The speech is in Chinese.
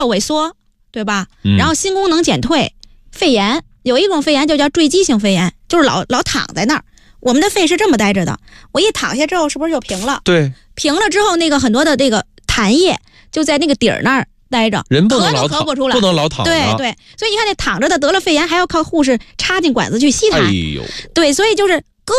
萎缩，对吧？然后心功能减退，肺炎有一种肺炎就叫坠积性肺炎，就是老躺在那儿。我们的肺是这么待着的，我一躺下之后是不是就平了？ 对， 平了之后那个很多的这个痰液就在那个底儿那儿待着， 人不能老躺， 不出来， 不能老躺。 对对，所以你看那躺着的得了肺炎，还要靠护士插进管子去吸痰。 哎呦， 对，所以就是